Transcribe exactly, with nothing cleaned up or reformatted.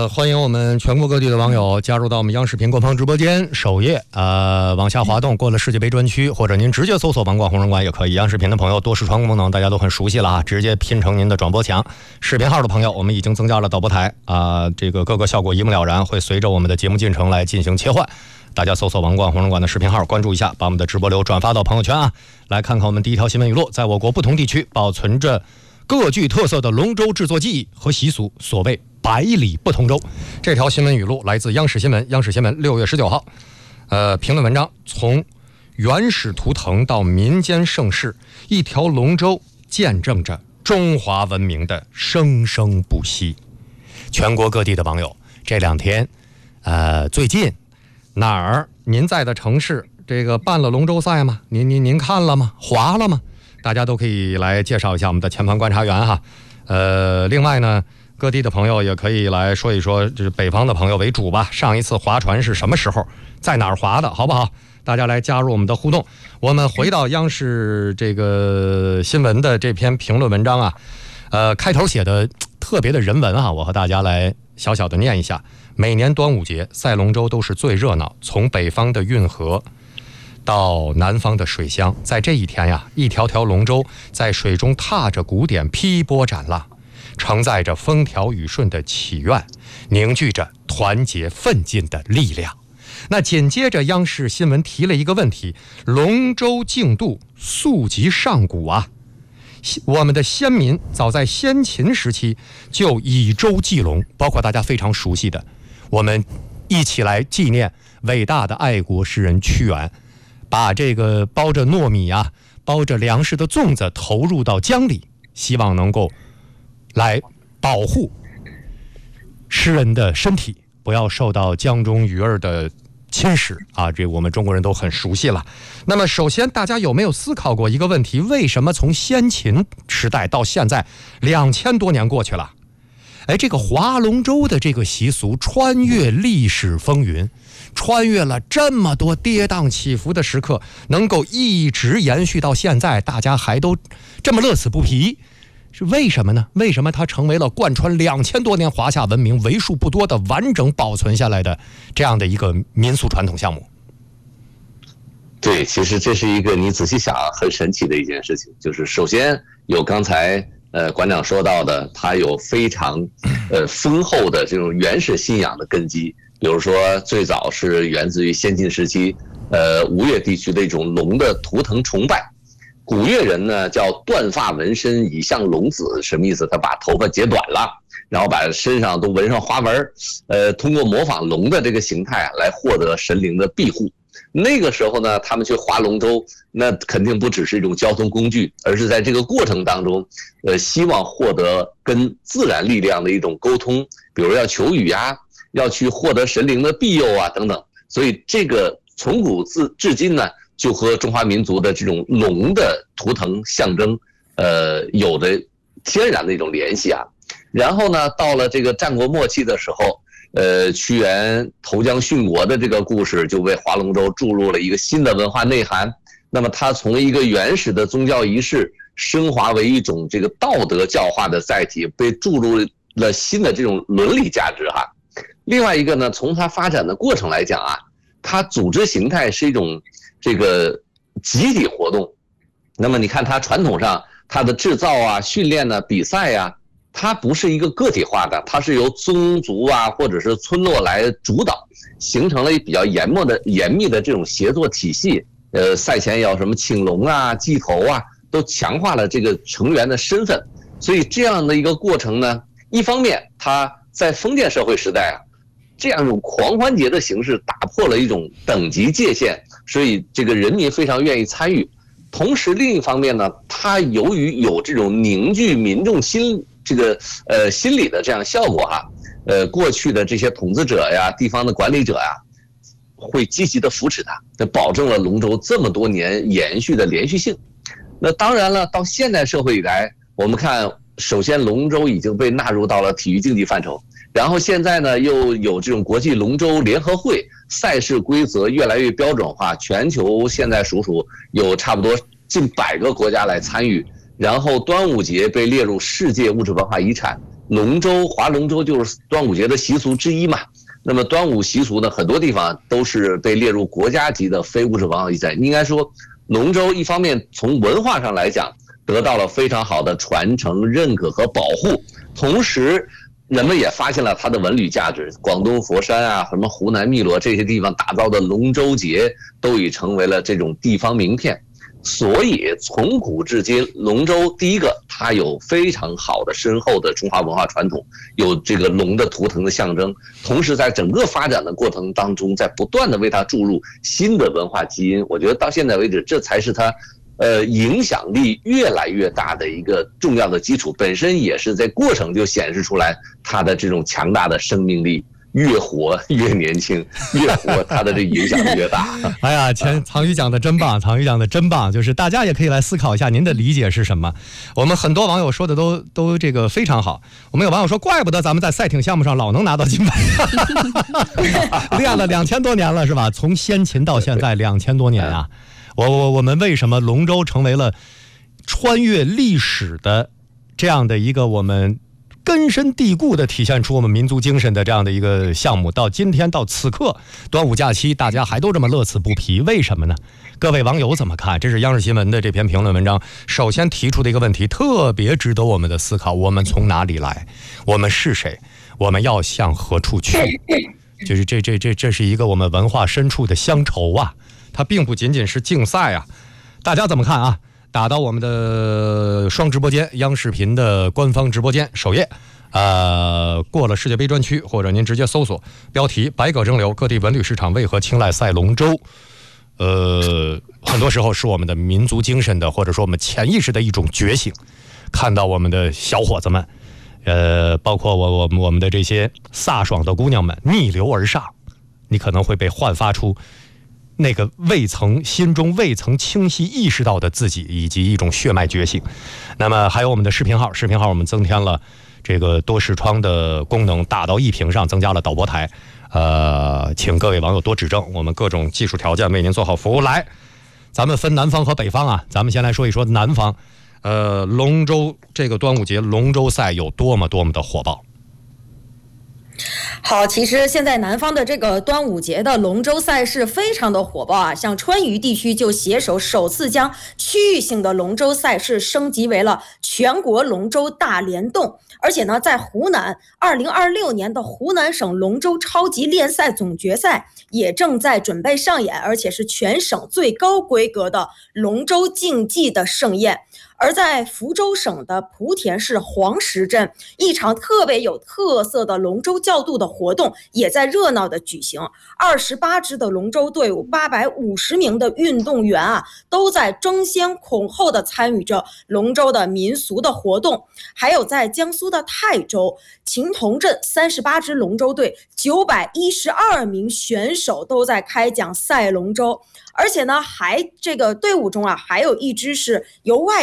欢迎我们全国各地的网友加入到我们央视频官方直播间首页，呃，往下滑动，过了世界杯专区，或者您直接搜索“王冠红人馆”也可以。央视频的朋友多视窗功能大家都很熟悉了啊，直接拼成您的转播墙。视频号的朋友，我们已经增加了导播台啊、呃，这个各个效果一目了然，会随着我们的节目进程来进行切换。大家搜索“王冠红人馆”的视频号，关注一下，把我们的直播流转发到朋友圈啊。来看看我们第一条新闻语录，在我国不同地区保存着各具特色的龙舟制作技艺和习俗，所谓百里不同舟。这条新闻语录来自央视新闻，央视新闻六月十九号。呃，评论文章：从原始图腾到民间盛世，一条龙舟见证着中华文明的生生不息。全国各地的网友，这两天，呃，最近哪儿您在的城市这个办了龙舟赛吗？您您您看了吗？划了吗？大家都可以来介绍一下我们的前方观察员哈。呃，另外呢，各地的朋友也可以来说一说，就是北方的朋友为主吧。上一次划船是什么时候，在哪儿划的，好不好？大家来加入我们的互动。我们回到央视这个新闻的这篇评论文章啊，呃，开头写的特别的人文啊，我和大家来小小的念一下。每年端午节赛龙舟都是最热闹，从北方的运河到南方的水乡，在这一天呀，一条条龙舟在水中踏着鼓点劈波斩浪，承载着风调雨顺的祈愿，凝聚着团结奋进的力量。那紧接着央视新闻提了一个问题，龙舟竞渡溯及上古啊，我们的先民早在先秦时期就以舟祭龙，包括大家非常熟悉的，我们一起来纪念伟大的爱国诗人屈原，把这个包着糯米啊，包着粮食的粽子投入到江里，希望能够来保护诗人的身体不要受到江中鱼儿的侵蚀啊，这我们中国人都很熟悉了。那么首先大家有没有思考过一个问题，为什么从先秦时代到现在两千多年过去了，哎，这个划龙舟的这个习俗穿越历史风云，穿越了这么多跌宕起伏的时刻，能够一直延续到现在，大家还都这么乐此不疲，是为什么呢？为什么它成为了贯穿两千多年华夏文明为数不多的完整保存下来的这样的一个民俗传统项目？ 对，其实这是一个你仔细想很神奇的一件事情，就是首先有刚才呃馆长说到的，它有非常呃丰厚的这种原始信仰的根基，比如说最早是源自于先秦时期呃吴越地区的一种龙的图腾崇拜。古越人呢叫断发纹身以象龙子，什么意思？他把头发截短了，然后把身上都纹上花纹，呃，通过模仿龙的这个形态啊，来获得神灵的庇护。那个时候呢，他们去划龙舟，那肯定不只是一种交通工具，而是在这个过程当中，呃，希望获得跟自然力量的一种沟通，比如要求雨啊，要去获得神灵的庇佑啊等等。所以这个从古至至今呢，就和中华民族的这种龙的图腾象征，呃，有着天然的一种联系啊。然后呢，到了这个战国末期的时候，呃，屈原投江殉国的这个故事，就为划龙舟注入了一个新的文化内涵。那么，它从一个原始的宗教仪式升华为一种这个道德教化的载体，被注入了新的这种伦理价值哈。另外一个呢，从它发展的过程来讲啊，它组织形态是一种这个集体活动。那么你看它传统上它的制造啊、训练啊、比赛啊，它不是一个个体化的，它是由宗族啊或者是村落来主导，形成了比较严密的严密的这种协作体系。呃，赛前要什么请龙啊、祭头啊，都强化了这个成员的身份。所以这样的一个过程呢，一方面它在封建社会时代啊，这样一种狂欢节的形式打破了一种等级界限，所以这个人民非常愿意参与。同时另一方面呢，它由于有这种凝聚民众心这个呃心理的这样效果哈，呃过去的这些统治者呀、地方的管理者呀，会积极的扶持它，这保证了龙舟这么多年延续的连续性。那当然了，到现代社会以来，我们看，首先龙舟已经被纳入到了体育竞技范畴，然后现在呢又有这种国际龙舟联合会，赛事规则越来越标准化，全球现在数数有差不多近百个国家来参与，然后端午节被列入世界物质文化遗产， 龙舟划龙舟就是端午节的习俗之一嘛。那么端午习俗呢，很多地方都是被列入国家级的非物质文化遗产。应该说，龙舟一方面从文化上来讲得到了非常好的传承、认可和保护，同时人们也发现了它的文旅价值。广东佛山啊，什么湖南汨罗这些地方打造的龙舟节都已成为了这种地方名片。所以从古至今，龙舟第一个它有非常好的深厚的中华文化传统，有这个龙的图腾的象征，同时在整个发展的过程当中，在不断的为它注入新的文化基因。我觉得到现在为止，这才是它呃影响力越来越大的一个重要的基础，本身也是在过程就显示出来它的这种强大的生命力。越活越年轻，越活它的这影响力越大。 哎呀，前唐宇讲的真棒，唐宇讲的真棒，就是大家也可以来思考一下，您的理解是什么？我们很多网友说的都都这个非常好。我们有网友说，怪不得咱们在赛艇项目上老能拿到金牌，练了两千多年了，是吧？从先秦到现在两千多年啊，我我我们为什么龙舟成为了穿越历史的这样的一个我们根深蒂固的体现出我们民族精神的这样的一个项目，到今天到此刻端午假期大家还都这么乐此不疲，为什么呢？各位网友怎么看？这是央视新闻的这篇评论文章首先提出的一个问题，特别值得我们的思考。我们从哪里来？我们是谁？我们要向何处去？就是这这这这是一个我们文化深处的乡愁啊，它并不仅仅是竞赛啊。大家怎么看啊？打到我们的双直播间，央视频的官方直播间首页，呃，过了世界杯专区，或者您直接搜索标题“百舸争流，各地文旅市场为何青睐赛龙舟”。呃，很多时候是我们的民族精神的，或者说我们潜意识的一种觉醒。看到我们的小伙子们，呃，包括我我我们的这些飒爽的姑娘们逆流而上，你可能会被焕发出那个未曾心中未曾清晰意识到的自己，以及一种血脉觉醒。那么还有我们的视频号，视频号我们增添了这个多视窗的功能，打到一屏上，增加了导播台。呃，请各位网友多指正，我们各种技术条件为您做好服务。来，咱们分南方和北方啊，咱们先来说一说南方。呃，龙舟这个端午节龙舟赛有多么多么的火爆。 好，其实现在南方的这个端午节的龙舟赛事非常的火爆啊，像川渝地区就携手首次将区域性的龙舟赛事升级为了全国龙舟大联动，而且呢，在湖南二零二六年的湖南省龙舟超级联赛总决赛也正在准备上演，而且是全省最高规格的龙舟竞技的盛宴。而在福州省的莆田市黄石镇，一场特别有特色的龙舟较渡的活动也在热闹的举行。二十八支的龙舟队伍，八百五十名的运动员啊，都在争先恐后的参与着龙舟的民俗的活动。还有在江苏的泰州秦同镇，三十八支龙舟队，九百一十二名选手都在开讲赛龙舟。而且呢，还这个队伍中啊，还有一支是由外